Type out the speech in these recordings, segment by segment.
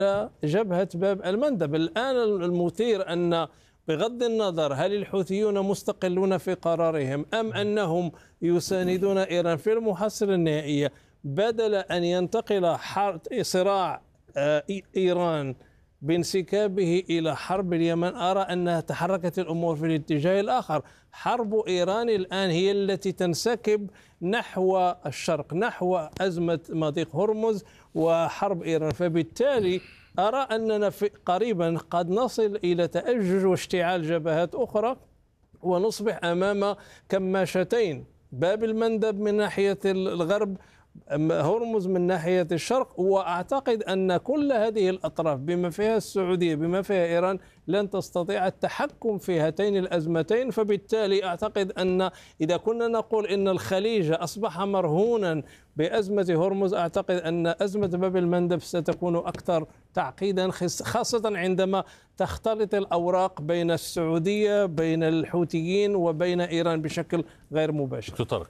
جبهة باب المندب. الآن المثير أن بغض النظر هل الحوثيون مستقلون في قرارهم أم أنهم يساندون إيران في المحصلة النهائية، بدل أن ينتقل صراع إيران بانسكابه إلى حرب اليمن، أرى أنها تحركت الأمور في الاتجاه الآخر. حرب إيران الآن هي التي تنسكب نحو الشرق، نحو أزمة مضيق هرمز وحرب إيران. فبالتالي أرى أننا قريبا قد نصل إلى تأجج واشتعال جبهات أخرى، ونصبح أمام كماشتين: باب المندب من ناحية الغرب، هرمز من ناحية الشرق. وأعتقد أن كل هذه الأطراف بما فيها السعودية بما فيها إيران لن تستطيع التحكم في هاتين الأزمتين. فبالتالي أعتقد أن إذا كنا نقول أن الخليج أصبح مرهونا بأزمة هرمز، أعتقد أن أزمة باب المندب ستكون أكثر تعقيدا، خاصة عندما تختلط الأوراق بين السعودية بين الحوثيين وبين إيران بشكل غير مباشر.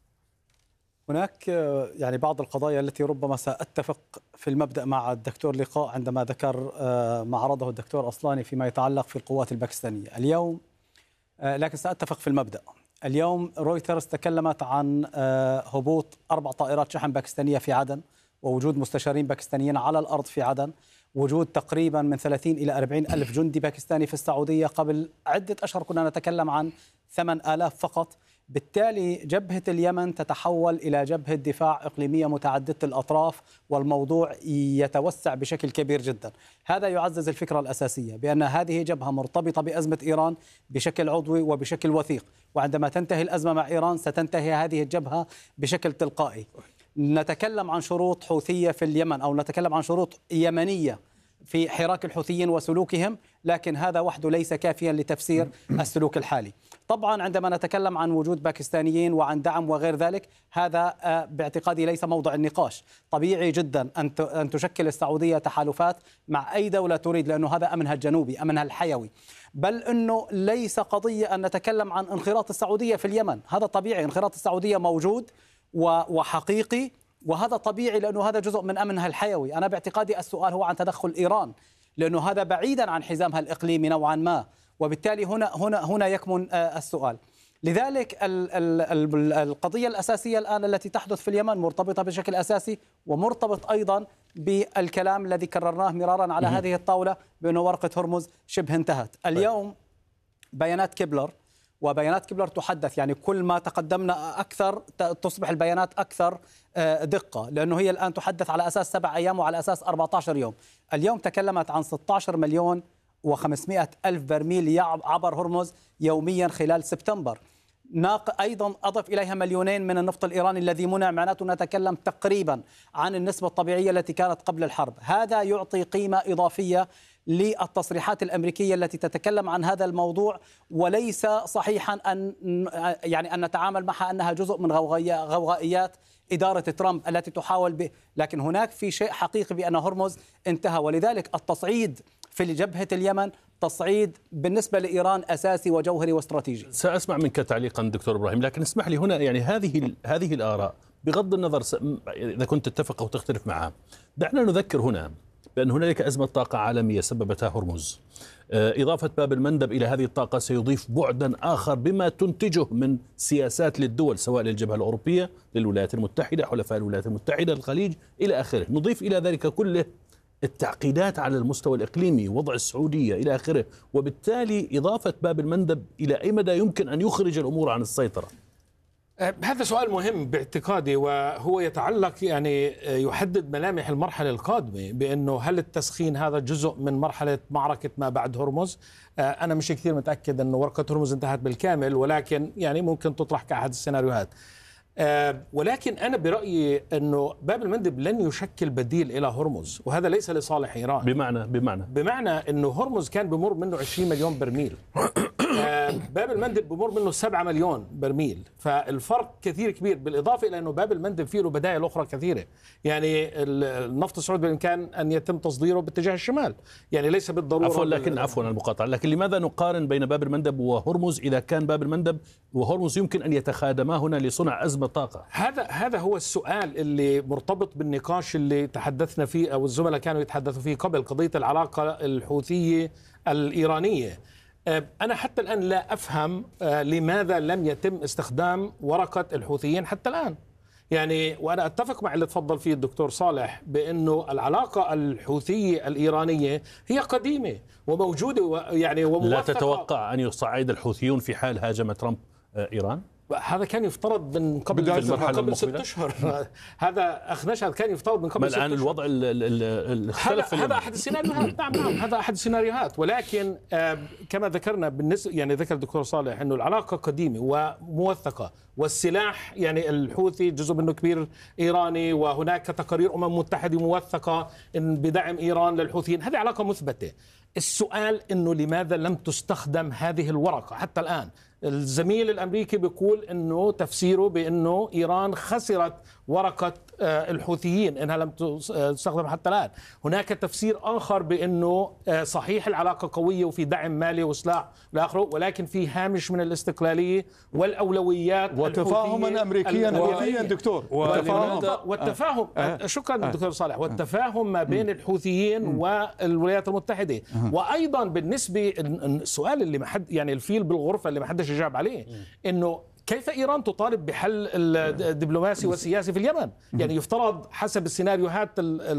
هناك يعني بعض القضايا التي ربما سأتفق في المبدأ مع الدكتور لقاء عندما ذكر ما عرضه الدكتور أصلاني فيما يتعلق في القوات الباكستانية اليوم، لكن سأتفق في المبدأ. اليوم رويترز تكلمت عن هبوط 4 طائرات شحن باكستانية في عدن، ووجود مستشارين باكستانيين على الأرض في عدن، وجود تقريبا من 30 إلى 40 ألف جندي باكستاني في السعودية. قبل عدة أشهر كنا نتكلم عن 8,000 فقط. بالتالي جبهة اليمن تتحول إلى جبهة دفاع إقليمية متعددة الأطراف، والموضوع يتوسع بشكل كبير جدا. هذا يعزز الفكرة الأساسية بأن هذه جبهة مرتبطة بأزمة إيران بشكل عضوي وبشكل وثيق، وعندما تنتهي الأزمة مع إيران ستنتهي هذه الجبهة بشكل تلقائي. نتكلم عن شروط حوثية في اليمن أو نتكلم عن شروط يمنية في حراك الحوثيين وسلوكهم، لكن هذا وحده ليس كافيا لتفسير السلوك الحالي. طبعا عندما نتكلم عن وجود باكستانيين وعن دعم وغير ذلك، هذا باعتقادي ليس موضع النقاش. طبيعي جدا أن تشكل السعودية تحالفات مع أي دولة تريد، لأنه هذا أمنها الجنوبي، أمنها الحيوي. بل أنه ليس قضية أن نتكلم عن انخراط السعودية في اليمن، هذا طبيعي، انخراط السعودية موجود وحقيقي، وهذا طبيعي لأنه هذا جزء من أمنها الحيوي. أنا باعتقادي السؤال هو عن تدخل إيران، لأنه هذا بعيدا عن حزامها الإقليمي نوعا ما، وبالتالي هنا يكمن السؤال. لذلك القضية الأساسية الآن التي تحدث في اليمن مرتبطة بشكل أساسي، ومرتبط أيضا بالكلام الذي كررناه مرارا على هذه الطاولة بأنه ورقة هرمز شبه انتهت. اليوم بيانات كيبلر، وبيانات كيبلر تحدث، يعني كل ما تقدمنا أكثر تصبح البيانات أكثر دقة، لأنه هي الآن تحدث على أساس 7 أيام وعلى أساس 14 يوم. اليوم تكلمت عن 16 مليون و500 ألف برميل عبر هرمز يوميا خلال سبتمبر. أيضا أضف إليها 2,000,000 من النفط الإيراني الذي منع، معناته نتكلم تقريبا عن النسبة الطبيعية التي كانت قبل الحرب. هذا يعطي قيمة إضافية للتصريحات الأمريكية التي تتكلم عن هذا الموضوع، وليس صحيحا أن نتعامل معها أنها جزء من غوغائيات إدارة ترامب التي تحاول لكن هناك في شيء حقيقي بأن هرمز انتهى. ولذلك التصعيد في جبهة اليمن تصعيد بالنسبة لإيران أساسي وجوهري واستراتيجي. سأسمع منك تعليقا دكتور إبراهيم، لكن اسمح لي هنا، يعني هذه الآراء بغض النظر إذا كنت تتفق أو تختلف معها، دعنا نذكر هنا بأن هنالك أزمة طاقة عالمية سببتها هرمز. إضافة باب المندب إلى هذه الطاقة سيضيف بعدا آخر بما تنتجه من سياسات للدول، سواء للجبهة الأوروبية، للولايات المتحدة، حلفاء الولايات المتحدة، الخليج إلى آخره. نضيف إلى ذلك كله التعقيدات على المستوى الإقليمي، وضع السعودية إلى آخره. وبالتالي إضافة باب المندب إلى أي مدى يمكن أن يخرج الأمور عن السيطرة؟ هذا سؤال مهم باعتقادي، وهو يتعلق يعني يحدد ملامح المرحلة القادمة، بأنه هل التسخين هذا جزء من مرحلة معركة ما بعد هرمز؟ أنا مش كثير متأكد أنه ورقة هرمز انتهت بالكامل، ولكن يعني ممكن تطرح كأحد السيناريوهات. ولكن أنا برأيي أنه باب المندب لن يشكل بديل إلى هرمز، وهذا ليس لصالح إيران. بمعنى أنه هرمز كان بمر منه 20 مليون برميل، باب المندب بمر منه 7 مليون برميل، فالفرق كثير كبير. بالإضافة إلى أنه باب المندب فيه له بدائل أخرى كثيرة، يعني النفط السعودي بإمكان أن يتم تصديره باتجاه الشمال، يعني ليس بالضرورة. عفوا المقاطعة، لكن لماذا نقارن بين باب المندب وهرمز إذا كان باب المندب وهرمز يمكن أن يتخادما هنا لصنع أزمة الطاقة. هذا هو السؤال اللي مرتبط بالنقاش اللي تحدثنا فيه أو الزملاء كانوا يتحدثوا فيه قبل، قضية العلاقة الحوثية الإيرانية. أنا حتى الآن لا أفهم لماذا لم يتم استخدام ورقة الحوثيين حتى الآن. يعني وأنا أتفق مع اللي تفضل فيه الدكتور صالح بأنه العلاقة الحوثية الإيرانية هي قديمة وموجودة يعني وموثقة. لا تتوقع أن يصعد الحوثيون في حال هاجم ترامب إيران؟ هذا كان يفترض من قبل 6 أشهر. هذا هذا كان يفترض من قبل 6 أشهر. الآن الوضع اختلف. هذا أحد السيناريوهات. نعم هذا أحد السيناريوهات، ولكن كما ذكرنا بالنسبة يعني ذكر الدكتور صالح أنه العلاقة قديمة وموثقة، والسلاح يعني الحوثي جزء منه كبير إيراني، وهناك تقارير متحدة موثقة بدعم إيران للحوثيين. هذه علاقة مثبتة. السؤال أنه لماذا لم تستخدم هذه الورقة حتى الآن؟ الزميل الأمريكي بيقول أنه تفسيره بأنه إيران خسرت ورقة الحوثيين إنها لم تستخدم حتى الآن. هناك تفسير آخر بأنه صحيح العلاقة قوية وفي دعم مالي وسلاح والآخر، ولكن في هامش من الاستقلالية والأولويات وتفاهما أمريكيا حوثيا دكتور والتفاهم. شكرا دكتور صالح. والتفاهم ما بين الحوثيين والولايات المتحدة. وأيضا بالنسبة السؤال اللي ما حد يعني الفيل بالغرفة اللي ما حدش يجاوب عليه، إنه كيف إيران تطالب بحل الدبلوماسي والسياسي في اليمن؟ يعني يفترض حسب السيناريوهات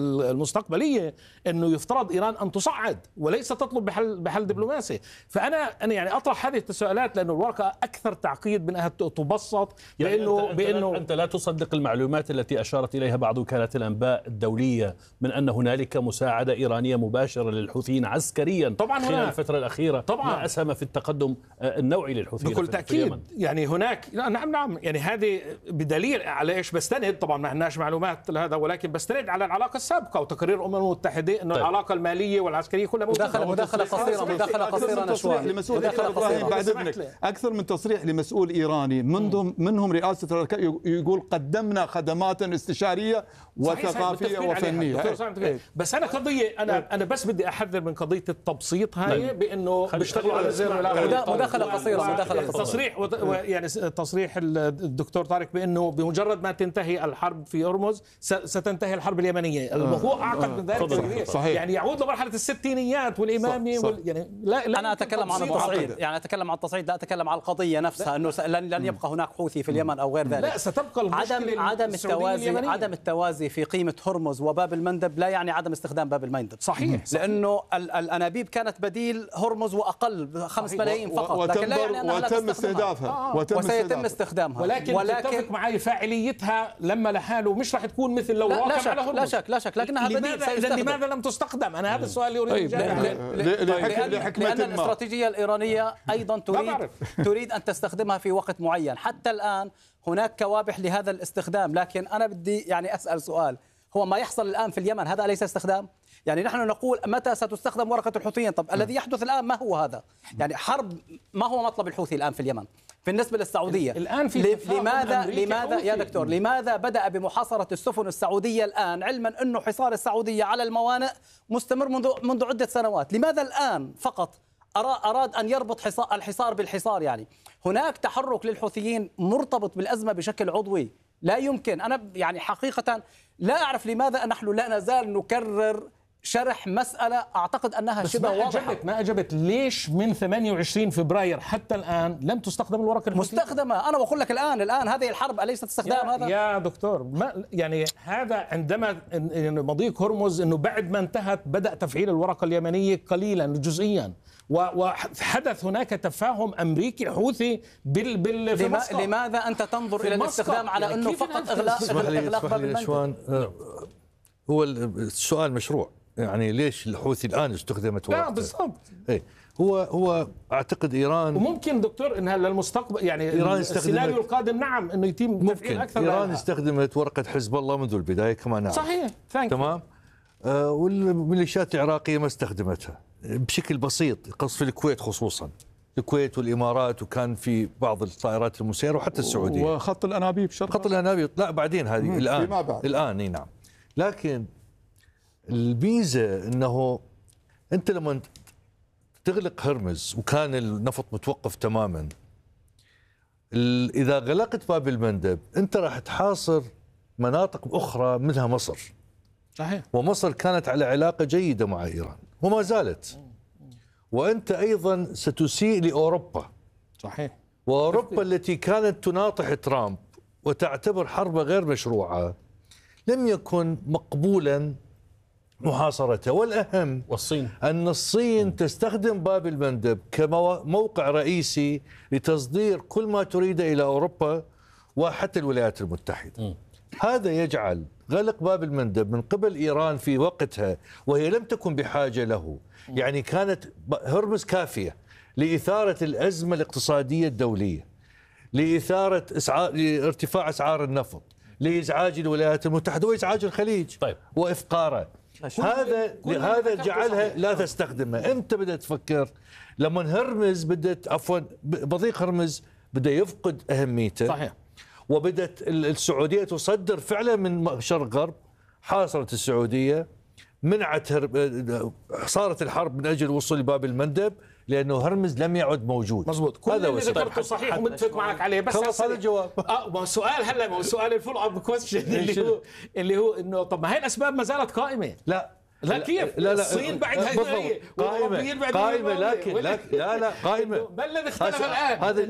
المستقبلية أنه يفترض إيران أن تصعد وليس تطلب بحل دبلوماسي. فأنا يعني أطرح هذه التساؤلات لأن الورقة أكثر تعقيد من أنها تبسط. بأنه أنت لا تصدق المعلومات التي أشارت إليها بعض وكالات الأنباء الدولية من أن هنالك مساعدة إيرانية مباشرة للحوثيين عسكريا طبعا خلال الفترة الأخيرة طبعا ما أسهم في التقدم النوعي للحوثيين بكل تأكيد. يعني هناك نعم يعني هذه بدليل على ايش بستند. طبعا ما عندناش معلومات لهذا، ولكن بستند على العلاقه السابقه وتقارير الامم المتحده انه العلاقه الماليه والعسكريه كلها مداخله قصيره تصريح لمسؤول إبراهيم بعد اذنك. اكثر من تصريح لمسؤول ايراني منهم رئاسه الاركان يقول قدمنا خدمات استشاريه وثقافيه وفنيه. بس انا قضيه انا بس بدي احذر من قضيه التبسيط هاي بانه بيشتغلوا على زر مداخله قصيره تصريح يعني تصريح الدكتور طارق بانه بمجرد ما تنتهي الحرب في هرمز ستنتهي الحرب اليمنيه. الموضوع اعقد من ذلك صحيح. يعني يعود لمرحله الستينيات والامامي يعني لا انا اتكلم عن التصعيد، يعني اتكلم عن التصعيد، لا اتكلم عن القضيه نفسها انه لن يبقى هناك حوثي في اليمن او غير ذلك. لا ستبقى عدم التوازي في قيمه هرمز وباب المندب لا يعني عدم استخدام باب المندب. صحيح. لانه الانابيب كانت بديل هرمز واقل 5 ملايين فقط، لكن لا يعني انها وتم استهدافها وسيتم استخدامها. ولكن تتفق معي فاعليتها لما لحاله مش راح تكون مثل لو راكم على هرمز. لا شك لكنها بديل. لماذا لم تستخدم؟ انا هذا السؤال اللي اريد لأن الاستراتيجية الإيرانية أيضا تريد أن تستخدمها في وقت معين. حتى الآن هناك كوابح لهذا الاستخدام، لكن أنا بدي يعني أسأل سؤال، هو ما يحصل الآن في اليمن هذا أليس استخدام؟ يعني نحن نقول متى ستستخدم ورقة الحوثيين؟ طب الذي يحدث الآن ما هو هذا؟ يعني حرب ما هو مطلب الحوثي الآن في اليمن؟ بالنسبة للسعودية الآن في لماذا يا دكتور لماذا بدأ بمحاصرة السفن السعودية الآن، علما أنه حصار السعودية على الموانئ مستمر منذ عدة سنوات؟ لماذا الآن فقط أراد أن يربط الحصار بالحصار؟ يعني هناك تحرك للحوثيين مرتبط بالأزمة بشكل عضوي لا يمكن. أنا يعني حقيقة لا أعرف لماذا نحن لا نزال نكرر شرح مسألة أعتقد أنها شبه واضحة. ما أجبت ليش من 28 فبراير حتى الآن لم تستخدم الورقة الحوثية؟ مستخدمة. أنا بقول لك الآن هذه الحرب أليست استخدام هذا؟ يا دكتور ما يعني هذا عندما مضيق هرمز أنه بعد ما انتهت بدأ تفعيل الورقة اليمنية قليلا جزئيا، وحدث هناك تفاهم أمريكي حوثي في مسقط. لماذا أنت تنظر إلى الاستخدام على أنه فقط إغلاق باب المندب؟ هو السؤال مشروع، يعني ليش الحوثي الآن استخدمت ورقة؟ لا بالضبط. هو أعتقد إيران وممكن دكتور إنها للمستقبل يعني السيناريو القادم نعم إنه يتم تفعيل أكثر. إيران استخدمت ورقة حزب الله منذ البداية كما نعرف. صحيح. تمام. والميليشيات العراقية ما استخدمتها بشكل بسيط، قصف الكويت خصوصا الكويت والإمارات، وكان في بعض الطائرات المسيرة وحتى السعودية. وخط الأنابيب خط الأنابيب لا بعدين هذه الآن نعم. لكن الميزة أنه أنت لما تغلق هرمز وكان النفط متوقف تماما، إذا غلقت باب المندب أنت راح تحاصر مناطق أخرى منها مصر. صحيح. ومصر كانت على علاقة جيدة مع إيران وما زالت. وأنت أيضا ستسيء لأوروبا. صحيح. وأوروبا التي كانت تناطح ترامب وتعتبر حرب غير مشروعة لم يكن مقبولا محاصرته. والأهم والصين أن الصين تستخدم باب المندب كموقع رئيسي لتصدير كل ما تريده إلى أوروبا وحتى الولايات المتحدة. هذا يجعل غلق باب المندب من قبل إيران في وقتها وهي لم تكن بحاجة له، يعني كانت هرمز كافية لإثارة الأزمة الاقتصادية الدولية، لإثارة ارتفاع أسعار النفط، لإزعاج الولايات المتحدة وإزعاج الخليج طيب. وإفقاره. هذا جعلها لا تستخدمه. أنت بدأت تفكر لما هرمز بضيق هرمز بدأ يفقد أهميته. صحيح. وبدت السعودية تصدر فعلا من شرق غرب، حاصرت السعودية، منعت صارت الحرب من أجل الوصول لباب المندب لأنه هرمز لم يعد موجود. مظبوط. كل اللي ذكرته صحيح ومتفق معك عليه، بس خلاص هذا الجواب. ما السؤال هلا، ما هو السؤال الفول اب كويستشن اللي هو انه طب ما هي الاسباب ما زالت قائمة. لا كيف؟ لا الصين بعدها قائمة لكن لا قائمة. ما الذي اختلف الآن؟ هذا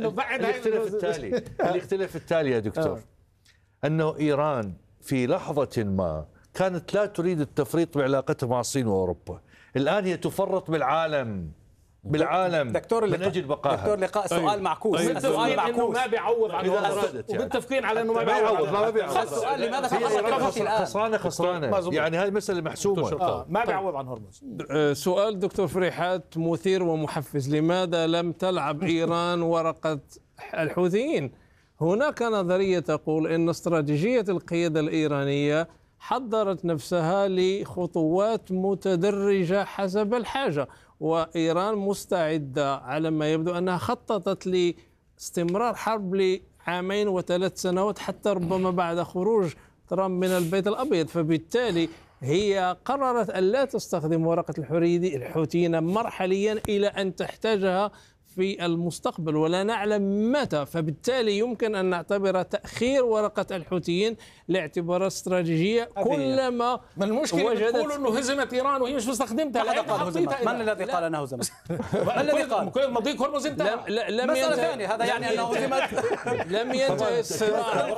الاختلاف التالي يا دكتور، أنه إيران في لحظة ما كانت لا تريد التفريط بعلاقتها مع الصين وأوروبا. الآن هي تفرط بالعالم دكتور من أجل بقائها. دكتور لقاء سؤال معكوس. السؤال معكوس ما بيعوض عن ومتفقين على انه ما بيعوض. السؤال لماذا فقط الان خسرانه يعني هذه مسألة محسومة. ما بيعوض عن هرمز. سؤال دكتور فريحات مثير ومحفز. لماذا لم تلعب إيران ورقة الحوثيين؟ هناك نظرية تقول أن استراتيجية القيادة الإيرانية حضرت نفسها لخطوات متدرجة حسب الحاجة، وإيران مستعدة على ما يبدو أنها خططت لاستمرار حرب لعامين و3 سنوات حتى ربما بعد خروج ترامب من البيت الأبيض. فبالتالي هي قررت أن لا تستخدم ورقة الحوثيين مرحليا إلى أن تحتاجها في المستقبل ولا نعلم متى. فبالتالي يمكن أن نعتبر تأخير ورقة الحوثيين لاعتبارات استراتيجية كلما من المشكلة بتقولوا أنه هزمت إيران وهي مش مستخدمتها. من الذي قال أنه هزمت؟ من الذي قال؟ كل مضيق هرمز انتهى. مسألة ثانية، هذا يعني أنه هزمت. لم ينتهي الصراع.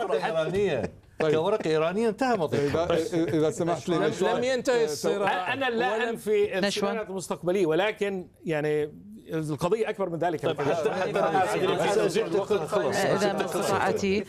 كورقة إيرانية انتهى مضيق. إذا سمحت لي لم ينتهي الصراع. أنا لا أنفي السيناريوهات المستقبلية، ولكن يعني القضية أكبر من ذلك. إذا ما استطاعتي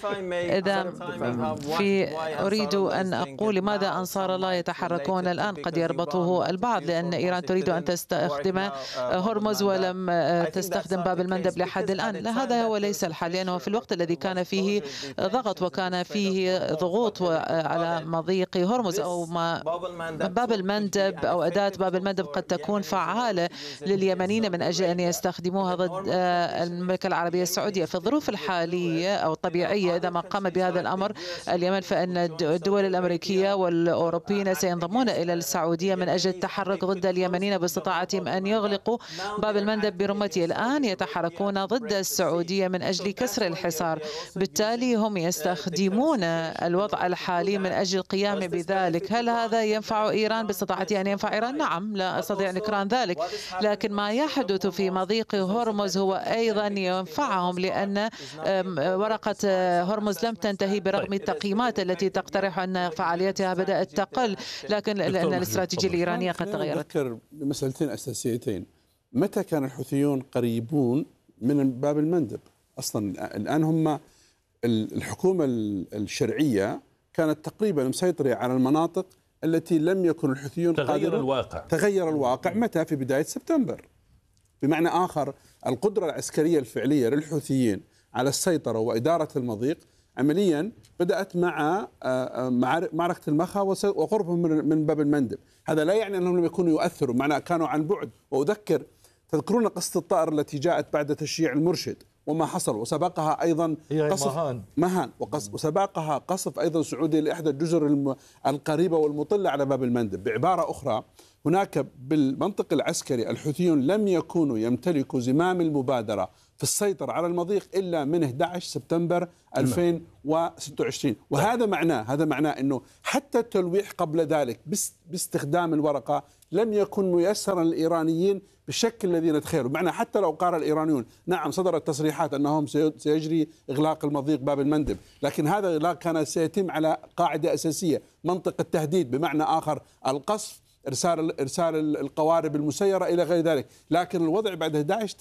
أريد أن أقول لماذا أنصار الله يتحركون الآن؟ قد يربطه البعض لأن إيران تريد أن تستخدم هرمز ولم تستخدم باب المندب لحد الآن. لا، هذا هو ليس الحل، لأنه في الوقت الذي كان فيه ضغط وكان فيه ضغوط على مضيق هرمز أو باب المندب أو أداة باب المندب قد تكون فعالة لليمنيين من أجل أن يستخدموها ضد المملكة العربية السعودية. في الظروف الحالية أو الطبيعية إذا ما قام بهذا الأمر اليمن، فإن الدول الأمريكية والأوروبيين سينضمون إلى السعودية من أجل التحرك ضد اليمنيين باستطاعتهم أن يغلقوا باب المندب برمته. الآن يتحركون ضد السعودية من أجل كسر الحصار، بالتالي هم يستخدمون الوضع الحالي من أجل القيام بذلك. هل هذا ينفع إيران باستطاعته أن ينفع إيران؟ نعم، لا أستطيع نكران ذلك، لكن ما يحدث في مضيق هرمز هو أيضا ينفعهم، لأن ورقة هرمز لم تنتهي برغم التقييمات التي تقترح أن فعاليتها بدأت تقل، لكن لأن الاستراتيجية الإيرانية قد تغيرت. أذكر مسألتين أساسيتين. متى كان الحوثيون قريبون من باب المندب؟ أصلا الآن هم الحكومة الشرعية كانت تقريبا مسيطرة على المناطق التي لم يكن الحوثيون تغير الواقع متى؟ في بداية سبتمبر. بمعنى آخر، القدرة العسكرية الفعلية للحوثيين على السيطرة وإدارة المضيق عمليا بدأت مع معركة المخا وقربهم من باب المندب. هذا لا يعني أنهم لم يكونوا يؤثروا، معنى كانوا عن بعد. وأذكر، تذكرون قصة الطائر التي جاءت بعد تشييع المرشد وما حصل، وسبقها أيضا قصف مهان، وسبقها قصف أيضا سعودي لإحدى الجزر القريبة والمطلة على باب المندب. بعبارة أخرى، هناك بالمنطق العسكري الحوثيون لم يكونوا يمتلكوا زمام المبادرة في السيطرة على المضيق إلا من 11 سبتمبر 2026. وهذا معناه أنه حتى التلويح قبل ذلك باستخدام الورقة لم يكن ميسرا للإيرانيين بالشكل الذي نتخيله. بمعنى حتى لو قال الإيرانيون نعم صدرت تصريحات أنهم سيجري إغلاق المضيق باب المندب، لكن هذا الإغلاق كان سيتم على قاعدة أساسية، منطق التهديد، بمعنى آخر القصف، إرسال القوارب المسيرة إلى غير ذلك. لكن الوضع بعد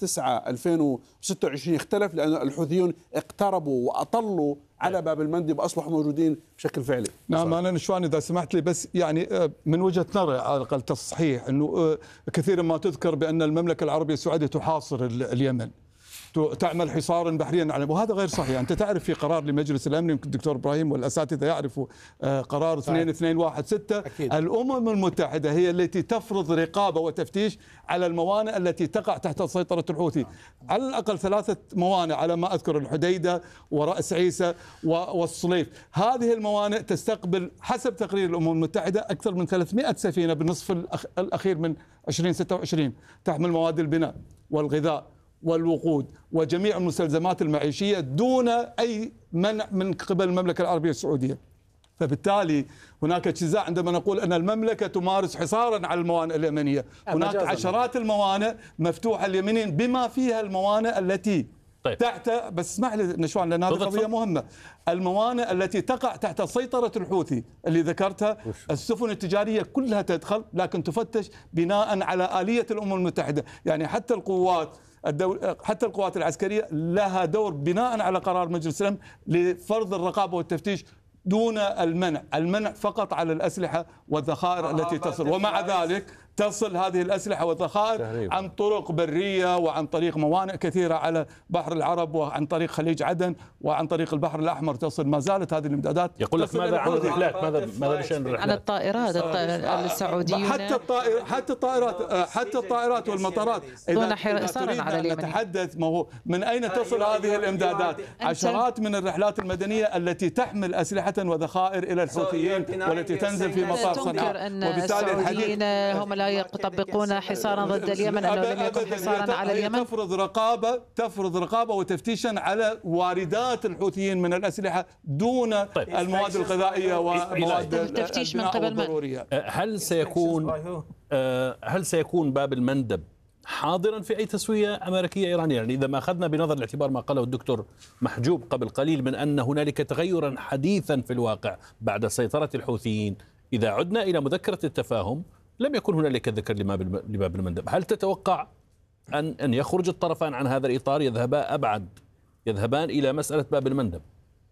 11/9/2026 اختلف، لأن الحوثيون اقتربوا وأطلوا على باب المندب وأصبحوا موجودين بشكل فعلي. نعم أنا نشوان إذا سمحت لي، بس يعني من وجهة نظري على الأقل تصحيح أنه كثيرا ما تذكر بأن المملكة العربية السعودية تحاصر اليمن، تعمل حصارا بحريا على، وهذا غير صحيح. أنت تعرف في قرار لمجلس الأمن، يمكن الدكتور إبراهيم والأساتذة يعرفوا قرار 2216 الأمم المتحدة هي التي تفرض رقابة وتفتيش على الموانئ التي تقع تحت سيطرة الحوثي، على الأقل 3 موانئ على ما أذكر، الحديدة ورأس عيسى والصليف. هذه الموانئ تستقبل حسب تقرير الأمم المتحدة أكثر من 300 سفينة بالنصف الأخير من 2026، تحمل مواد البناء والغذاء والوقود وجميع المستلزمات المعيشية دون أي منع من قبل المملكة العربية السعودية. فبالتالي هناك اجتزاء عندما نقول أن المملكة تمارس حصارا على الموانئ اليمنية. هناك عشرات الموانئ مفتوحة اليمنيين بما فيها الموانئ التي تحت، بس اسمح لي نشوان لأن هذه قضية مهمة، الموانئ التي تقع تحت سيطرة الحوثي اللي ذكرتها، السفن التجارية كلها تدخل لكن تفتش بناء على آلية الأمم المتحدة. يعني حتى القوات العسكرية لها دور بناء على قرار مجلس الأمن لفرض الرقابة والتفتيش دون المنع فقط على الأسلحة والذخائر التي تصل، ومع ذلك تصل هذه الأسلحة والذخائر عن طرق برية وعن طريق موانئ كثيرة على بحر العرب وعن طريق خليج عدن وعن طريق البحر الأحمر تصل. ما زالت هذه الإمدادات. يقول لك ماذا عن الرحلات؟ ماذا بشأن الرحلات؟ عن الطائرات السعوديين، حتى الطائرات والمطارات دون حصار على اليمن. نتحدث من أين تصل هذه الإمدادات؟ عشرات من الرحلات المدنية التي تحمل أسلحة وذخائر إلى الحوثيين والتي تنزل في مطار صنعاء. وبالتالي السعوديين هم لا يطبقون حصارا ضد اليمن، أنه لم يكن حصارا على اليمن. تفرض رقابة وتفتيشا على واردات الحوثيين من الأسلحة دون المواد الغذائية ومواد التفتيش من قبل الضرورية. هل سيكون باب المندب حاضرا في أي تسوية أمريكية إيرانية؟ يعني إذا ما أخذنا بنظر الاعتبار ما قاله الدكتور محجوب قبل قليل من أن هنالك تغيرا حديثا في الواقع بعد سيطرة الحوثيين، إذا عدنا إلى مذكرة التفاهم لم يكن هنالك ذكر لباب المندب. هل تتوقع أن يخرج الطرفان عن هذا الإطار، يذهبان إلى مسألة باب المندب؟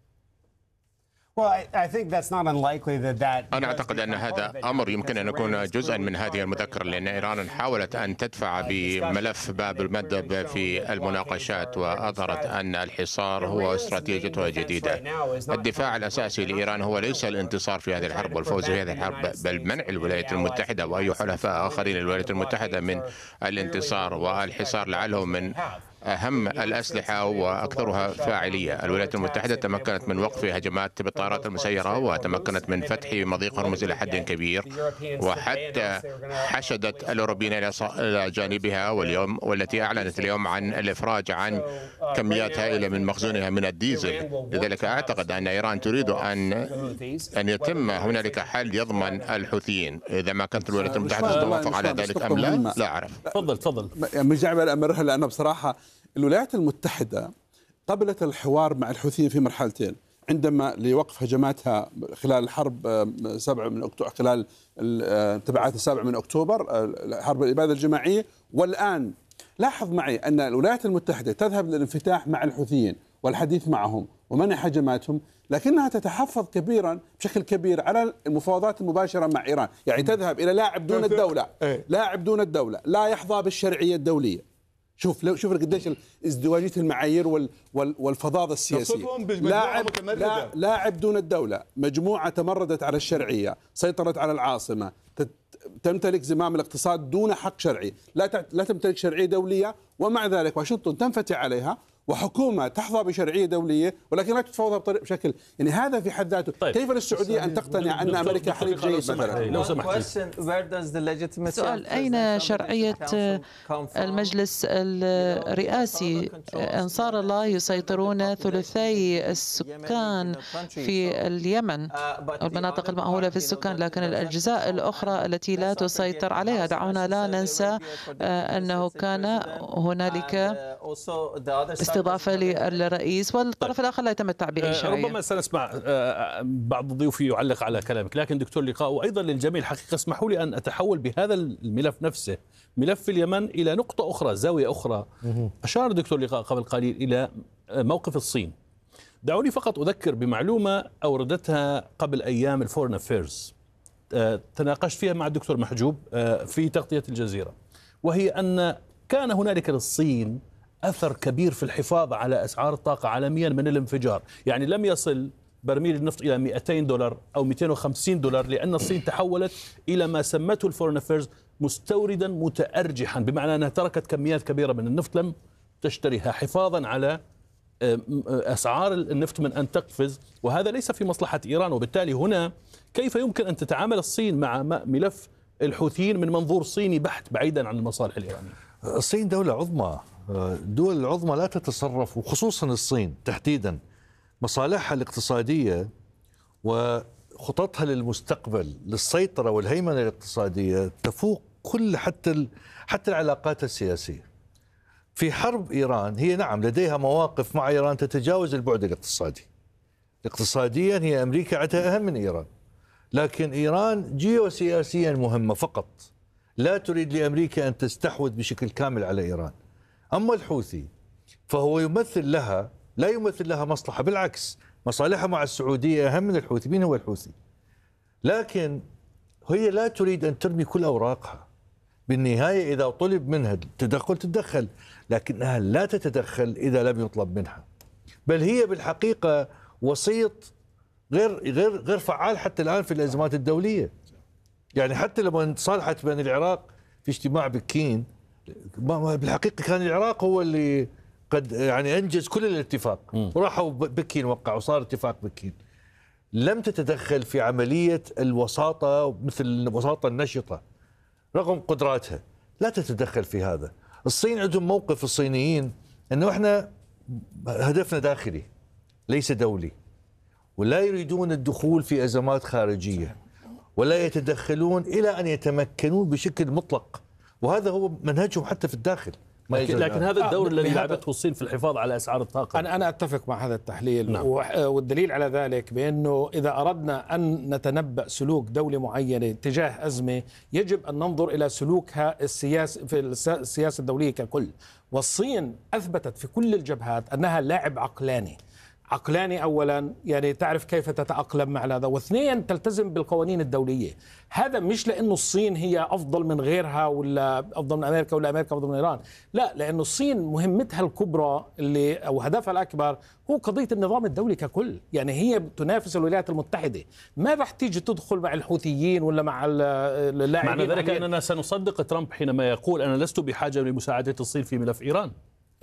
أنا أعتقد أن هذا أمر يمكن أن يكون جزءا من هذه المذكرة، لأن إيران حاولت أن تدفع بملف باب المندب في المناقشات وأظهرت أن الحصار هو استراتيجيتها الجديدة. الدفاع الأساسي لإيران هو ليس الانتصار في هذه الحرب والفوز في هذه الحرب، بل منع الولايات المتحدة وأي حلفاء آخرين للولايات المتحدة من الانتصار، والحصار لعله من أهم الأسلحة وأكثرها فاعلية. الولايات المتحدة تمكنت من وقف هجمات بالطائرات المسيرة، وتمكنت من فتح مضيق هرمز إلى حد كبير، وحتى حشدت الأوروبيين إلى جانبها، والتي أعلنت اليوم عن الإفراج عن كميات هائلة من مخزونها من الديزل. لذلك أعتقد أن إيران تريد أن يتم هنالك حل يضمن الحوثيين. إذا ما كانت الولايات المتحدة تتوافق على ذلك أم لا أعرف. تفضل. مش جعب الأمر، لأن بصراحة الولايات المتحدة قبلت الحوار مع الحوثيين في مرحلتين، عندما لوقف هجماتها خلال الحرب 7 من أكتوبر، خلال تبعات 7 من أكتوبر، حرب الإبادة الجماعية. والآن لاحظ معي أن الولايات المتحدة تذهب للانفتاح مع الحوثيين والحديث معهم ومنع هجماتهم، لكنها تتحفظ بشكل كبير على المفاوضات المباشرة مع إيران. يعني تذهب إلى لاعب دون الدولة لا يحظى بالشرعية الدولية. شوف قديش ازدواجية المعايير والفظاظة السياسية. لاعب دون الدولة، مجموعة تمردت على الشرعية، سيطرت على العاصمة، تمتلك زمام الاقتصاد دون حق شرعي، لا تمتلك شرعية دولية، ومع ذلك واشنطن تنفتح عليها وحكومة تحظى بشرعية دولية ولكن لا تتفاوضها بشكل يعني هذا في حد ذاته. طيب. كيف للسعودية أن تقتنع أن أمريكا حليف جيد مثلا؟ لو سمحت. سؤال: أين شرعية المجلس الرئاسي؟ أنصار الله يسيطرون ثلثي السكان في اليمن أو المناطق المأهولة في السكان، لكن الأجزاء الأخرى التي لا تسيطر عليها. دعونا لا ننسى أنه كان هنالك استضافة للرئيس والطرف الآخر لا يتمتع بأي شرعية. ربما سنسمع بعض ضيوفي يعلق على كلامك، لكن دكتور لقاء وأيضا للجميع الحقيقة اسمحوا لي أن أتحول بهذا الملف نفسه، ملف اليمن، إلى نقطة أخرى، زاوية أخرى. أشار دكتور لقاء قبل قليل إلى موقف الصين. دعوني فقط أذكر بمعلومة أوردتها قبل أيام الفورن أفيرز، تناقشت فيها مع الدكتور محجوب في تغطية الجزيرة، وهي أن كان هنالك للصين أثر كبير في الحفاظ على أسعار الطاقة عالميا من الانفجار. يعني لم يصل برميل النفط إلى $200 أو $250 لأن الصين تحولت إلى ما سمته الفورن أفيرز مستوردا متأرجحا، بمعنى أنها تركت كميات كبيرة من النفط لم تشتريها حفاظا على أسعار النفط من أن تقفز، وهذا ليس في مصلحة إيران. وبالتالي هنا كيف يمكن أن تتعامل الصين مع ملف الحوثيين من منظور صيني بحت بعيدا عن المصالح الإيرانية؟ الصين دولة عظمى، الدول العظمى لا تتصرف، وخصوصا الصين تحديدا، مصالحها الاقتصادية وخططها للمستقبل للسيطرة والهيمنة الاقتصادية تفوق كل حتى العلاقات السياسية. في حرب إيران هي نعم لديها مواقف مع إيران تتجاوز البعد الاقتصادي. اقتصاديا هي أمريكا عندها أهم من إيران، لكن إيران جيوسياسيا مهمة فقط، لا تريد لأمريكا أن تستحوذ بشكل كامل على إيران. أما الحوثي فهو يمثل لها، لا يمثل لها مصلحة، بالعكس مصالحها مع السعودية أهم من الحوثي. مين هو الحوثي؟ لكن هي لا تريد أن ترمي كل أوراقها. بالنهاية إذا طلب منها التدخل تتدخل، لكنها لا تتدخل إذا لم يطلب منها، بل هي بالحقيقة وسيط غير فعال حتى الآن في الأزمات الدولية. يعني حتى لما صالحت بين العراق في اجتماع بكين، بالحقيقة كان العراق هو اللي قد يعني أنجز كل الاتفاق، وراحوا بكين وقعوا، صار اتفاق بكين. لم تتدخل في عملية الوساطة مثل الوساطة النشطة رغم قدراتها، لا تتدخل في هذا. الصين عندهم موقف، الصينيين، أنه إحنا هدفنا داخلي ليس دولي، ولا يريدون الدخول في أزمات خارجية، ولا يتدخلون إلى أن يتمكنون بشكل مطلق، وهذا هو منهجهم حتى في الداخل. لكن هذا الدور الذي لعبته الصين في الحفاظ على أسعار الطاقة. أنا أتفق مع هذا التحليل. نعم. والدليل على ذلك بأنه إذا أردنا أن نتنبأ سلوك دولة معينة تجاه أزمة يجب أن ننظر إلى سلوكها السياسي في السياسة الدولية ككل. والصين أثبتت في كل الجبهات أنها لاعب عقلاني أولا، يعني تعرف كيف تتأقلم مع هذا، واثنين تلتزم بالقوانين الدولية. هذا مش لأنه الصين هي أفضل من غيرها ولا أفضل من أمريكا ولا أمريكا أفضل من إيران، لا، لأنه الصين مهمتها الكبرى أو هدفها الأكبر هو قضية النظام الدولي ككل. يعني هي تنافس الولايات المتحدة، ما راح تيجي تدخل مع الحوثيين ولا مع اللاعبين. معنى ذلك أننا سنصدق ترامب حينما يقول أنا لست بحاجة لمساعدة الصين في ملف إيران؟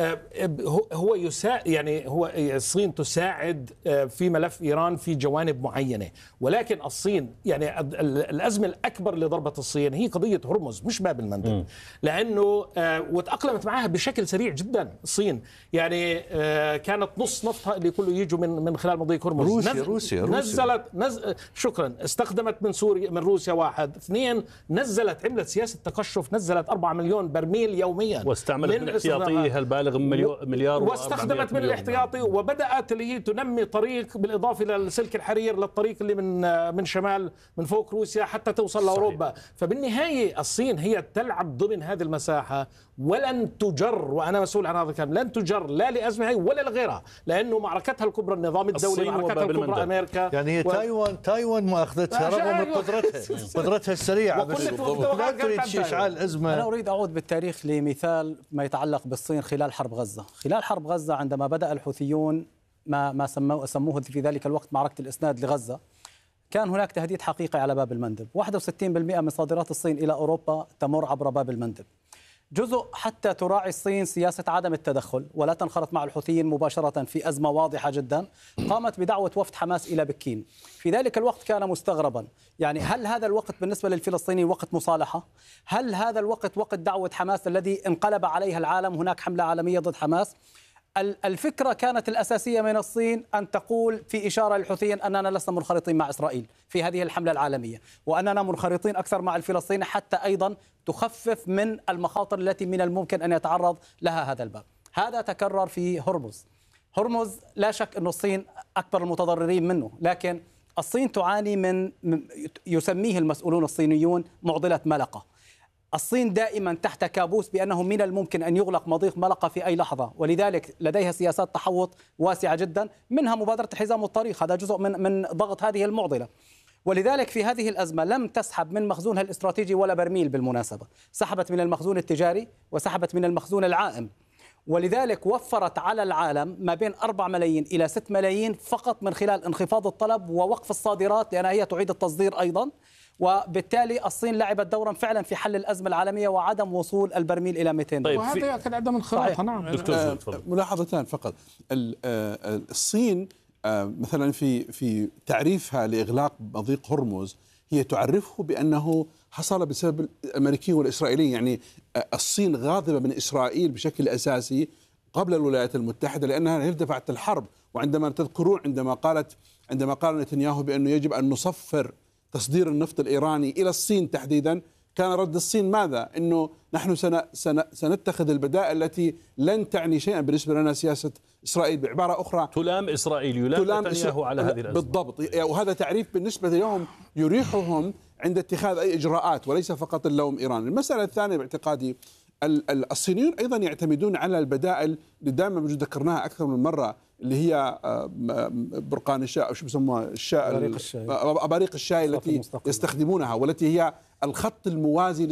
هو يعني هو الصين تساعد في ملف إيران في جوانب معينة، ولكن الصين يعني الأزمة الأكبر اللي ضربت الصين هي قضية هرمز مش باب المندب، لأنه وتأقلمت معها بشكل سريع جدا. الصين يعني كانت نص نفطها اللي كله يجوا من خلال مضيق هرمز. روسيا شكرا استخدمت من روسيا، واحد. اثنين، عملت سياسة تقشف، نزلت 4 مليون برميل يوميا، واستعملت من احتياطيها البالغ مليار، واستخدمت من الاحتياطي، وبدأت اللي هي تنمي طريق بالإضافة للسلك الحرير للطريق اللي من شمال من فوق روسيا حتى توصل لأوروبا. فبالنهاية الصين هي تلعب ضمن هذه المساحة ولن تجر، وأنا مسؤول عن هذا الكلام، لن تجر لا لأزمة ولا لغيرها، لأنه معركتها الكبرى النظام الدولي، معركتها الكبرى أمريكا. يعني هي تايوان ما أخذتها رغم قدرتها السريعة، بس لا تريد إشعال أزمة. أنا أريد أعود بالتاريخ لمثال ما يتعلق بالصين خلال حرب غزة. خلال حرب غزة عندما بدأ الحوثيون ما سموه في ذلك الوقت معركة الإسناد لغزة، كان هناك تهديد حقيقي على باب المندب. 61% من صادرات الصين إلى أوروبا تمر عبر باب المندب. جزء حتى تراعي الصين سياسة عدم التدخل ولا تنخرط مع الحوثيين مباشرة في أزمة واضحة جدا، قامت بدعوة وفد حماس إلى بكين. في ذلك الوقت كان مستغربا، يعني هل هذا الوقت بالنسبة للفلسطينيين وقت مصالحة؟ هل هذا الوقت وقت دعوة حماس الذي انقلب عليها العالم؟ هناك حملة عالمية ضد حماس. الفكرة كانت الأساسية من الصين أن تقول في إشارة للحوثيين أننا لسنا منخرطين مع إسرائيل في هذه الحملة العالمية، وأننا منخرطين أكثر مع الفلسطينيين حتى أيضا تخفف من المخاطر التي من الممكن أن يتعرض لها هذا الباب. هذا تكرر في هرمز لا شك أن الصين أكبر المتضررين منه، لكن الصين تعاني من يسميه المسؤولون الصينيون معضلة ملقة. الصين دائما تحت كابوس بأنه من الممكن أن يغلق مضيق ملقا في أي لحظة، ولذلك لديها سياسات تحوط واسعة جدا، منها مبادرة حزام الطريق، هذا جزء من ضغط هذه المعضلة. ولذلك في هذه الأزمة لم تسحب من مخزونها الاستراتيجي ولا برميل بالمناسبة، سحبت من المخزون التجاري وسحبت من المخزون العائم، ولذلك وفرت على العالم ما بين 4 ملايين إلى 6 ملايين فقط من خلال انخفاض الطلب ووقف الصادرات، لأنها هي تعيد التصدير أيضا. وبالتالي الصين لعبت دورا فعلا في حل الأزمة العالمية وعدم وصول البرميل إلى 200 دولار. وهذا يأكد عدم انخراطها. نعم دكتور ملاحظتان فقط. الصين مثلا في تعريفها لإغلاق مضيق هرمز هي تعرفه بأنه حصل بسبب الأمريكيين والإسرائيليين، يعني الصين غاضبة من إسرائيل بشكل أساسي قبل الولايات المتحدة لأنها دفعت الحرب. وعندما تذكرون عندما قال نتنياهو بأنه يجب أن نصفر تصدير النفط الإيراني إلى الصين تحديدا، كان رد الصين ماذا؟ أنه نحن سنتخذ البدائل التي لن تعني شيئا بالنسبة لنا سياسة إسرائيل. بعبارة أخرى تلام إسرائيل، يلام نتنياهو على هذه الأزمة بالضبط، وهذا تعريف بالنسبة لهم يريحهم عند اتخاذ أي إجراءات وليس فقط اللوم إيران. المسألة الثانية باعتقادي الصينيين أيضا يعتمدون على البدائل اللي دائما ذكرناها أكثر من مرة، اللي هي برقان الشاي أو شو بسموها أباريق الشاي التي يستخدمونها، والتي هي الخط الموازي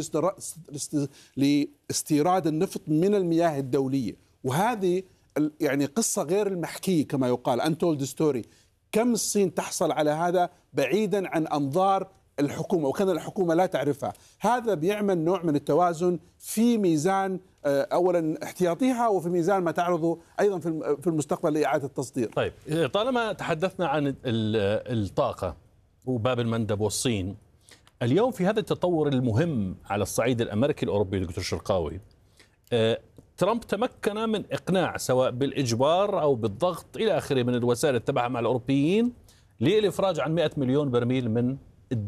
لاستيراد النفط من المياه الدولية. وهذه يعني قصة غير المحكية كما يقال untold story. كم الصين تحصل على هذا بعيدا عن أنظار الحكومة، وكان الحكومة لا تعرفها. هذا بيعمل نوع من التوازن في ميزان أولا احتياطيها وفي ميزان ما تعرضه أيضا في المستقبل لإعادة التصدير. طيب طالما تحدثنا عن الطاقة وباب المندب والصين، اليوم في هذا التطور المهم على الصعيد الأمريكي الأوروبي دكتور شرقاوي، ترامب تمكن من إقناع سواء بالإجبار أو بالضغط إلى آخره من الوسائل التبعها مع الأوروبيين للإفراج عن 100 مليون برميل من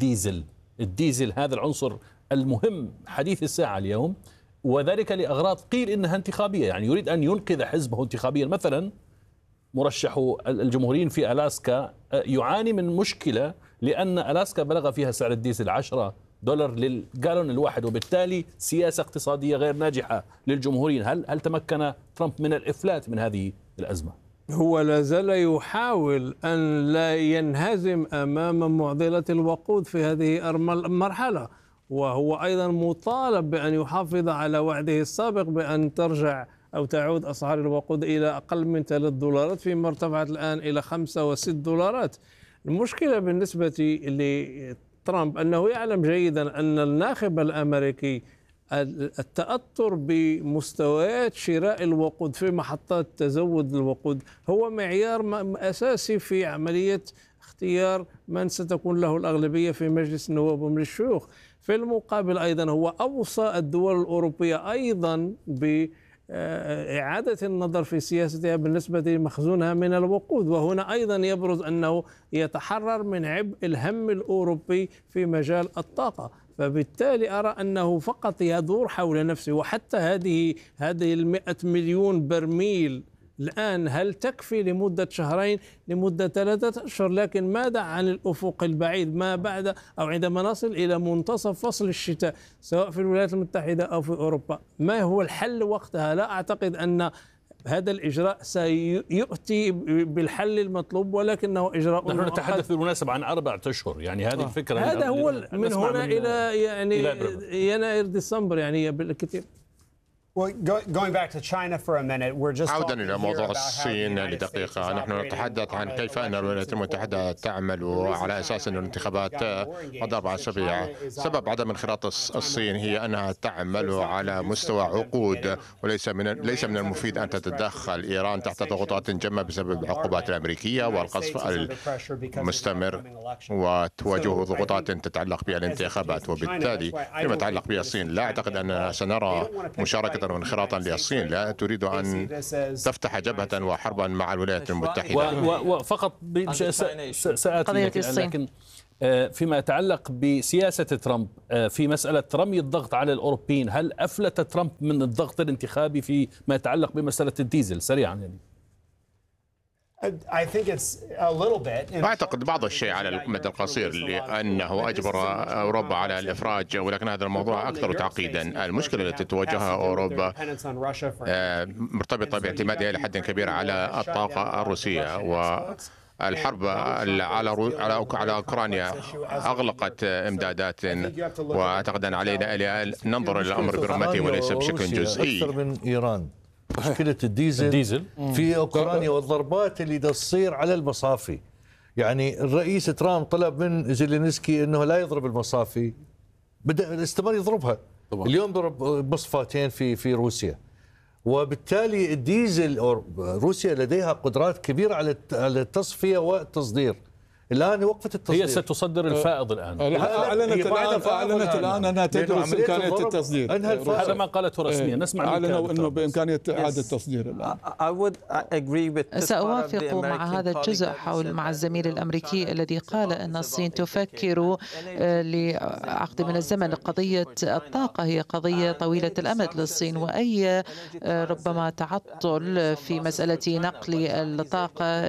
الديزل هذا العنصر المهم حديث الساعة اليوم، وذلك لأغراض قيل إنها انتخابية، يعني يريد أن ينقذ حزبه انتخابيا. مثلا مرشح الجمهوريين في ألاسكا يعاني من مشكلة لأن ألاسكا بلغ فيها سعر الديزل $10 للجالون الواحد، وبالتالي سياسة اقتصادية غير ناجحة للجمهوريين. هل تمكن ترامب من الإفلات من هذه الأزمة؟ هو لا زال يحاول أن لا ينهزم أمام معضلة الوقود في هذه المرحلة، وهو أيضا مطالب بأن يحافظ على وعده السابق بأن ترجع أو تعود أسعار الوقود إلى أقل من $3 فيما ارتفعت الآن إلى $5 و$6. المشكلة بالنسبة لترامب أنه يعلم جيدا أن الناخب الأمريكي التأثر بمستويات شراء الوقود في محطات تزود الوقود هو معيار أساسي في عملية اختيار من ستكون له الأغلبية في مجلس النواب ومجلس الشيوخ. في المقابل أيضا هو أوصى الدول الأوروبية أيضا بإعادة النظر في سياستها بالنسبة لمخزونها من الوقود، وهنا أيضا يبرز أنه يتحرر من عبء الهم الأوروبي في مجال الطاقة. فبالتالي أرى أنه فقط يدور حول نفسه. وحتى هذه 100 مليون برميل الآن هل تكفي لمدة شهرين، لمدة 3 أشهر؟ لكن ماذا عن الأفق البعيد ما بعد أو عندما نصل إلى منتصف فصل الشتاء سواء في الولايات المتحدة أو في أوروبا؟ ما هو الحل وقتها؟ لا أعتقد أن هذا الإجراء سيؤتي بالحل المطلوب، ولكنه إجراء نحن نتحدث بالمناسبة عن 4 أشهر، يعني هذه الفكرة هذا هو من هنا إلى يعني يناير ديسمبر يعني بالكثير. عودا إلى موضوع الصين لدقيقة، نحن نتحدث عن كيف أن الولايات المتحدة تعمل على أساس أن الانتخابات قد 4 أسابيع. سبب عدم انخراط الصين هي أنها تعمل على مستوى عقود، وليس من المفيد أن تتدخل إيران تحت ضغوطات جمة بسبب العقوبات الأمريكية والقصف المستمر، وتواجه ضغوطات تتعلق بالانتخابات. وبالتالي فيما يتعلق بالصين لا أعتقد أننا سنرى مشاركة وانخراطا للصين، لا تريد أن تفتح جبهة وحربا مع الولايات المتحدة. وفقط سآتي لكن فيما يتعلق بسياسة ترامب في مسألة رمي الضغط على الأوروبيين، هل أفلت ترامب من الضغط الانتخابي فيما يتعلق بمسألة الديزل سريعا يعني؟ أعتقد بعض الشيء على المدى القصير لأنه أجبر أوروبا على الإفراج، ولكن هذا الموضوع أكثر تعقيدا. المشكلة التي تواجهها أوروبا مرتبطة باعتمادها إلى حد كبير على الطاقة الروسية، والحرب على أوكرانيا أغلقت إمدادات، وأعتقد أن علينا أن ننظر إلى الأمر برمته وليس بشكل جزئي. أكثر من إيران مشكلة الديزل في أوكرانيا والضربات اللي تصير على المصافي. يعني الرئيس ترامب طلب من زيلينسكي أنه لا يضرب المصافي، بدأ استمر يضربها. اليوم ضرب مصفاتين في روسيا، وبالتالي الديزل روسيا لديها قدرات كبيرة على التصفية والتصدير. الآن وقفت التصدير، هي ستصدر الفائض الآن. أعلنت الآن أنها تدرس إمكانية التصدير. هذا ما قالته رسميا، نسمع أعلنوا أنه بإمكانية إعادة تصدير الآن. سأوافق مع هذا الجزء مع الزميل الأمريكي الذي قال أن الصين تفكر لعقد من الزمن. قضية الطاقة هي قضية طويلة الأمد للصين، وأي ربما تعطل في مسألة نقل الطاقة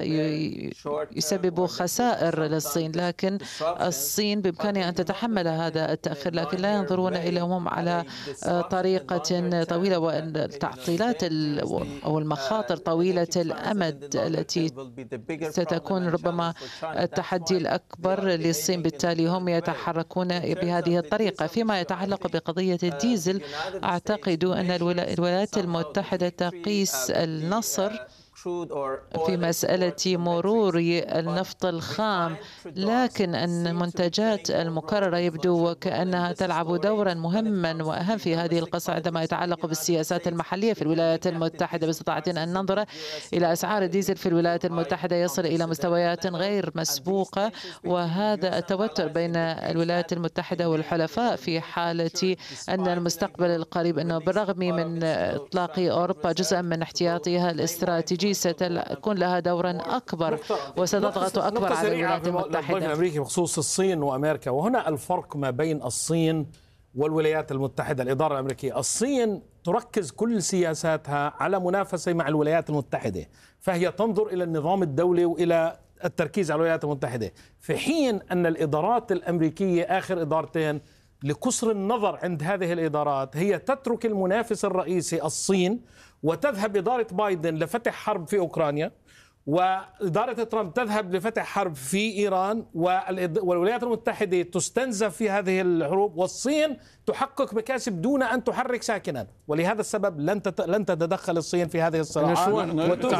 يسبب خسائر للصين، لكن الصين بإمكانها أن تتحمل هذا التأخير، لكن لا ينظرون إليهم على طريقة طويلة، والتعطيلات أو المخاطر طويلة الأمد التي ستكون ربما التحدي الأكبر للصين. بالتالي هم يتحركون بهذه الطريقة. فيما يتعلق بقضية الديزل، أعتقد أن الولايات المتحدة تقيس النصر في مسألة مرور النفط الخام، لكن أن المنتجات المكررة يبدو وكأنها تلعب دورا مهما وأهم في هذه القصة عندما يتعلق بالسياسات المحلية في الولايات المتحدة. باستطاعتنا أن ننظر إلى أسعار الديزل في الولايات المتحدة يصل إلى مستويات غير مسبوقة، وهذا التوتر بين الولايات المتحدة والحلفاء في حالة أن المستقبل القريب أنه بالرغم من إطلاق أوروبا جزءا من احتياطها الاستراتيجي ستكون لها دورا أكبر وستضغط أكبر على الولايات المتحدة. الأمريكي بخصوص الصين وأمريكا، وهنا الفرق ما بين الصين والولايات المتحدة. الإدارة الأمريكية، الصين تركز كل سياساتها على منافسة مع الولايات المتحدة، فهي تنظر إلى النظام الدولي وإلى التركيز على الولايات المتحدة، في حين أن الإدارات الأمريكية آخر إدارتين لقصر النظر عند هذه الإدارات هي تترك المنافس الرئيسي الصين، وتذهب إدارة بايدن لفتح حرب في أوكرانيا، وإدارة ترامب تذهب لفتح حرب في إيران، والولايات المتحدة تستنزف في هذه الحروب، والصين تحقق مكاسب دون أن تحرك ساكنا. ولهذا السبب لن تتدخل الصين في هذه الصراعات.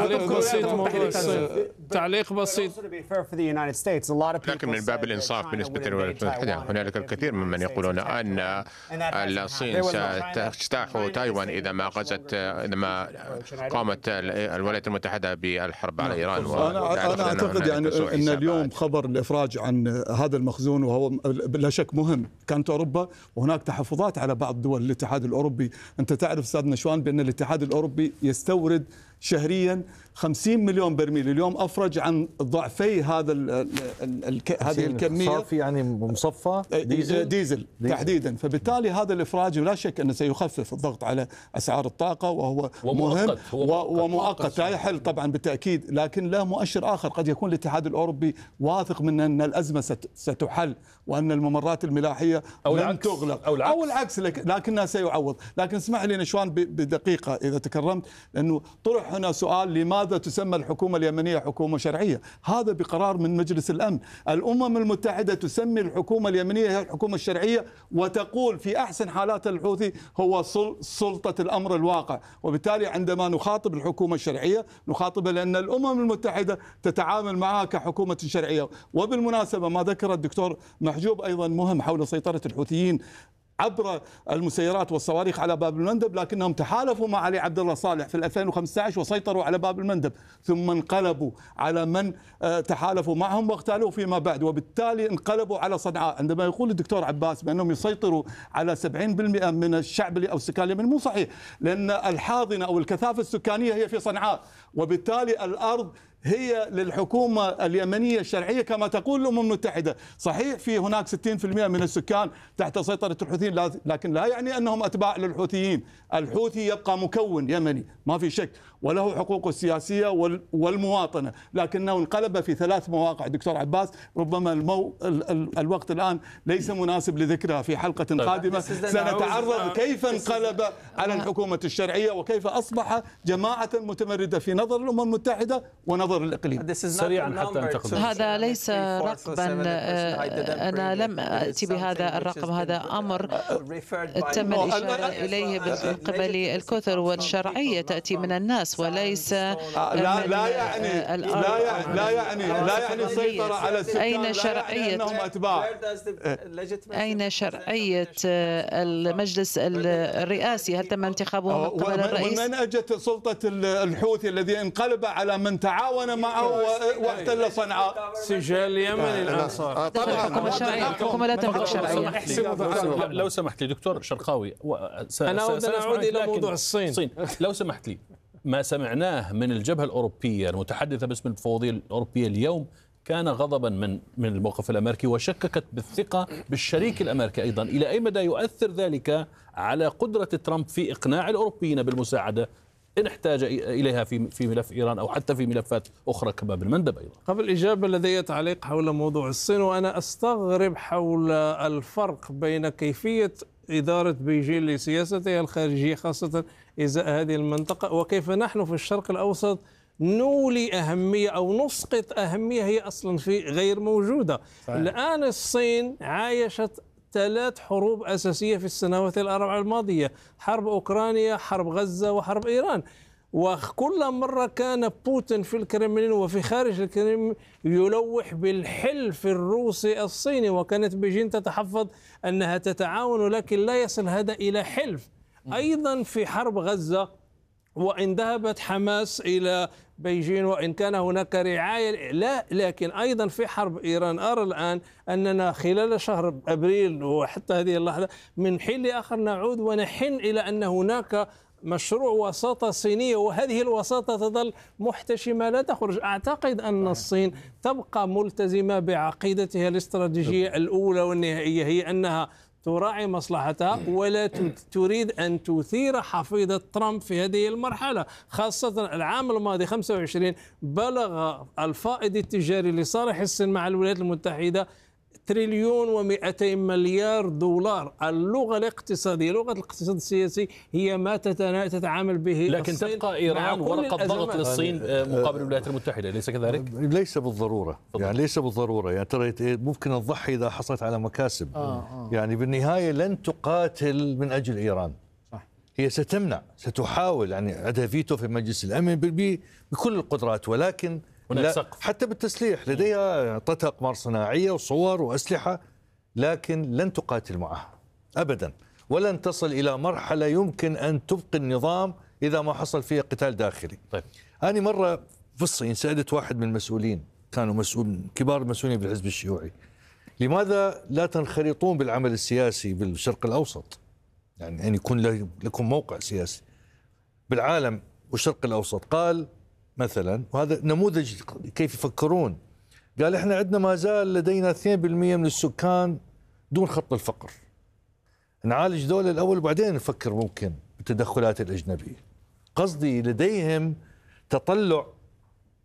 تعليق بسيط. لكن من باب الإنصاف بالنسبة للولايات المتحدة، هنالك الكثير ممن يقولون أن الصين ستجتاح تايوان إذا ما قامت الولايات المتحدة بالحرب على إيران. أنا أعتقد يعني أن اليوم خبر الإفراج عن هذا المخزون، وهو لا شك مهم. كانت أوروبا وهناك تحفظات على بعض دول الاتحاد الأوروبي. أنت تعرف أستاذ نشوان بأن الاتحاد الأوروبي يستورد شهريا 50 مليون برميل، اليوم أفرج عن ضعفي هذه الكمية. صافي يعني مصفى ديزل تحديدا. فبالتالي هذا الإفراج لا شك أنه سيخفف الضغط على أسعار الطاقة، وهو مهم ومؤقت. لا يحل طبعا بالتأكيد، لكن له مؤشر آخر، قد يكون الاتحاد الأوروبي واثق من أن الأزمة ستحل وأن الممرات الملاحية لن تغلق أو العكس لكنها سيعوض. لكن اسمح لي نشوان بدقيقة إذا تكرمت، لأنه طرح هنا سؤال: لماذا تسمى الحكومة اليمنية حكومة شرعية؟ هذا بقرار من مجلس الأمن. الأمم المتحدة تسمي الحكومة اليمنية هي الحكومة الشرعية، وتقول في أحسن حالات الحوثي هو سلطة الأمر الواقع. وبالتالي عندما نخاطب الحكومة الشرعية نخاطبها لأن الأمم المتحدة تتعامل معها كحكومة شرعية. وبالمناسبة ما ذكر الدكتور محجوب أيضا مهم حول سيطرة الحوثيين عبر المسيرات والصواريخ على باب المندب، لكنهم تحالفوا مع علي عبد الله صالح في 2015 وسيطروا على باب المندب، ثم انقلبوا على من تحالفوا معهم واغتالوه فيما بعد، وبالتالي انقلبوا على صنعاء. عندما يقول الدكتور عباس بأنهم يسيطروا على 70% من الشعب أو السكان اليمني، مو صحيح، لأن الحاضنة أو الكثافة السكانية هي في صنعاء، وبالتالي الأرض هي للحكومة اليمنية الشرعية كما تقول الأمم المتحدة. صحيح في هناك 60% من السكان تحت سيطرة الحوثيين، لكن لا يعني أنهم أتباع للحوثيين. الحوثي يبقى مكون يمني ما في شك، وله حقوقه السياسية والمواطنة، لكنه انقلب في 3 مواقع. دكتور عباس ربما الوقت الآن ليس مناسب لذكرها، في حلقة قادمة سنتعرض كيف انقلب على الحكومة الشرعية وكيف أصبح جماعة متمردة في نظر الأمم المتحدة ونظر الإقليم. سريعا حتى انتقل. هذا ليس رقبا، أنا لم أتي بهذا الرقم، هذا أمر تم الإشارة إليه من قبل الكثر، والشرعية تأتي من الناس وليس لا يعني سيطرة على السكان. أين شرعية أين شرعية المجلس الرئاسي؟ هل تم انتخابه من قبل الرئيس؟ ومن أجت سلطة الحوثي الذي انقلب على من تعاون معه واحتل صنعاء؟ سجال اليمني الآن صار. طبعا الحكومة لا تملك شرعية. لو سمحت لي دكتور شرقاوي، أنا أود أن أعود إلى موضوع الصين. لو سمحت لي، ما سمعناه من الجبهة الأوروبية المتحدثة باسم المفوضية الأوروبية اليوم كان غضبا من الموقف الأمريكي، وشككت بالثقة بالشريك الأمريكي أيضا. إلى أي مدى يؤثر ذلك على قدرة ترامب في إقناع الأوروبيين بالمساعدة إن احتاج إليها في ملف إيران أو حتى في ملفات أخرى كباب المندب أيضا؟ قبل الإجابة لدي تعليق حول موضوع الصين، وأنا أستغرب حول الفرق بين كيفية إدارة بيجين لسياستها الخارجية خاصة إزاء هذه المنطقة، وكيف نحن في الشرق الأوسط نولي أهمية أو نسقط أهمية هي أصلا في غير موجودة. الآن الصين عايشت 3 حروب أساسية في السنوات الأربع الماضية: حرب أوكرانيا، حرب غزة، وحرب إيران. وكل مرة كان بوتين في الكرملين وفي خارج الكرملين يلوح بالحلف الروسي الصيني، وكانت بيجين تتحفظ أنها تتعاون، لكن لا يصل هذا إلى حلف. أيضا في حرب غزة، وإن ذهبت حماس إلى بيجين وإن كان هناك رعاية، لا، لكن أيضا في حرب إيران أرى الآن أننا خلال شهر أبريل وحتى هذه اللحظة من حين لآخر نعود ونحن إلى أن هناك مشروع وساطة صينية، وهذه الوساطة تظل محتشمة لا تخرج. أعتقد أن الصين تبقى ملتزمة بعقيدتها الاستراتيجية الأولى والنهائية، هي أنها تراعي مصلحتها ولا تريد أن تثير حفيظة ترامب في هذه المرحلة. خاصة العام الماضي 25 بلغ الفائض التجاري لصالح الصين مع الولايات المتحدة 1,200,000,000,000 دولار. اللغة الاقتصادية، لغة الاقتصاد السياسي هي ما تتعامل به، لكن تبقى إيران ورقة ضغط للصين مقابل الولايات المتحدة، أليس كذلك؟ ليس بالضرورة، يعني ليس بالضرورة، يعني ترى ممكن تضحي إذا حصلت على مكاسب. يعني بالنهاية لن تقاتل من أجل إيران، هي ستمنع، ستحاول، يعني عندها فيتو في مجلس الأمن بكل القدرات، ولكن لا، حتى بالتسليح لديها أعطتها أقمار صناعية وصور وأسلحة، لكن لن تقاتل معها أبدا، ولن تصل إلى مرحلة يمكن أن تبقي النظام إذا ما حصل فيها قتال داخلي. طيب. أنا مرة في الصين سألت واحد من المسؤولين، كانوا كبار المسؤولين بالحزب الشيوعي، لماذا لا تنخرطون بالعمل السياسي بالشرق الأوسط؟ يعني أن يكون لكم موقع سياسي بالعالم والشرق الأوسط. قال مثلا، وهذا نموذج كيف يفكرون، قال احنا عندنا ما زال لدينا 2% من السكان دون خط الفقر، نعالج دول الأول وبعدين نفكر ممكن بالتدخلات الأجنبية. قصدي لديهم تطلع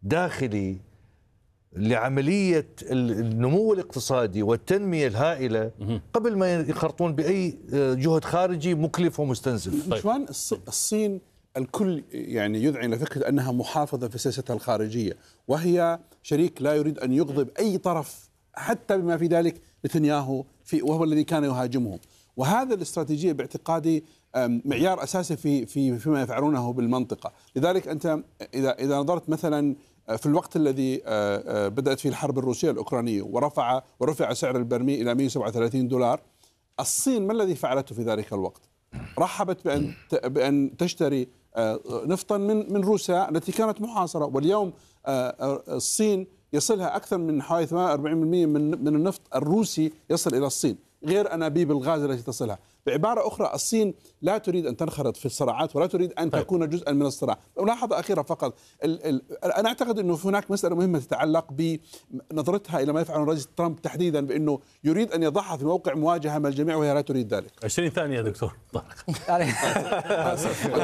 داخلي لعملية النمو الاقتصادي والتنمية الهائلة قبل ما يخرطون بأي جهد خارجي مكلف ومستنزف. شلون الصين الكل يعني يذعن لفكرة أنها محافظة في سياستها الخارجية، وهي شريك لا يريد أن يغضب أي طرف حتى بما في ذلك نتنياهو وهو الذي كان يهاجمهم. وهذا الاستراتيجية باعتقادي معيار أساسي فيما يفعلونه بالمنطقة. لذلك أنت إذا نظرت مثلا في الوقت الذي بدأت فيه الحرب الروسية الأوكرانية ورفع سعر البرميل إلى 137 دولار، الصين ما الذي فعلته في ذلك الوقت؟ رحبت بأن تشتري نفطا من روسيا التي كانت محاصرة، واليوم الصين يصلها أكثر من حوالي 48% من النفط الروسي يصل إلى الصين، غير أنابيب الغاز التي تصلها. بعبارة أخرى الصين لا تريد أن تنخرط في الصراعات ولا تريد أن تكون جزءا من الصراع. ملاحظة أخيرة فقط، أنا أعتقد أنه هناك مسألة مهمة تتعلق بنظرتها إلى ما يفعله الرئيس ترامب تحديدا، بأنه يريد أن يضعها في موقع مواجهة مع الجميع وهي لا تريد ذلك. 20 ثانية دكتور.